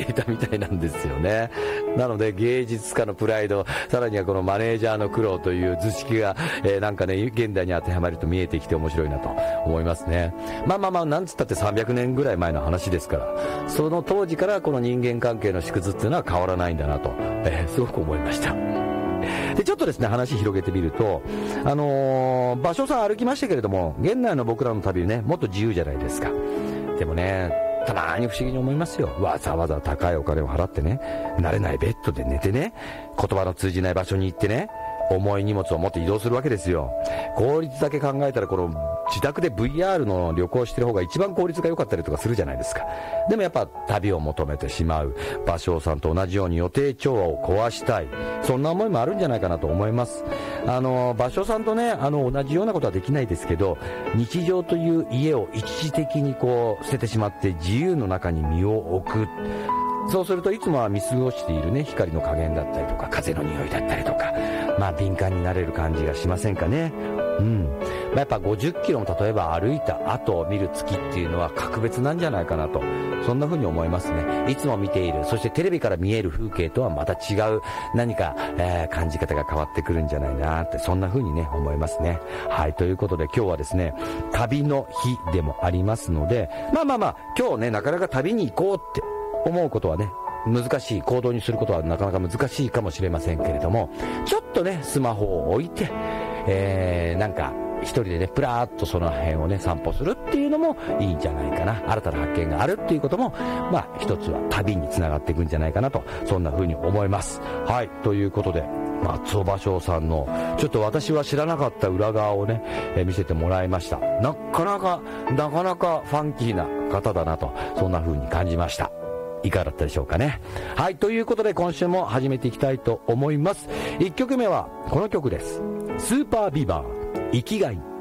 いたみたいなんですよね。なので芸術家のプライド、さらにはこのマネージャーの苦労という図式が、なんかね現代に当てはまると見えてきて面白いなと思いますね。まあなんつったって300年ぐらい前の話ですから、その当時からこの人間関係の縮図っていうのは変わらないんだなと、すごく思いました。でちょっとですね話広げてみると、芭蕉さん歩きましたけれども、現代の僕らの旅ねもっと自由じゃないですか。でもねたまに不思議に思いますよ。わざわざ高いお金を払ってね、慣れないベッドで寝てね、言葉の通じない場所に行ってね、重い荷物を持って移動するわけですよ。効率だけ考えたらこの自宅で VR の旅行してる方が一番効率が良かったりとかするじゃないですか。でもやっぱ旅を求めてしまう芭蕉さんと同じように予定調和を壊したい、そんな思いもあるんじゃないかなと思います。芭蕉さんとね同じようなことはできないですけど、日常という家を一時的にこう捨ててしまって自由の中に身を置く。そうするといつもは見過ごしているね光の加減だったりとか風の匂いだったりとか、敏感になれる感じがしませんかね。やっぱ50キロも例えば歩いた後を見る月っていうのは格別なんじゃないかなと、そんな風に思いますね。いつも見ている、そしてテレビから見える風景とはまた違う何か、感じ方が変わってくるんじゃないなって、そんな風にね思いますね。はい、ということで今日はですね旅の日でもありますので、今日ねなかなか旅に行こうって思うことはね難しい、行動にすることはなかなか難しいかもしれませんけれども、ちょっとねスマホを置いて、なんか一人でねプラーっとその辺をね散歩するっていうのもいいんじゃないかな。新たな発見があるっていうことも一つは旅につながっていくんじゃないかなと、そんな風に思います。はい、ということで松尾芭蕉さんのちょっと私は知らなかった裏側をね、見せてもらいました。なかなかファンキーな方だなと、そんな風に感じました。いかがだったでしょうかね。はい、ということで今週も始めていきたいと思います。1曲目はこの曲です。スーパービバー、生きがい。